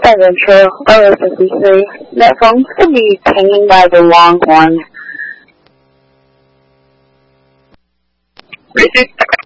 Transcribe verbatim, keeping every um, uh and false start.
seven Trail, O fifty-three. That phone's going to be pinging by the Longhorn. Richard,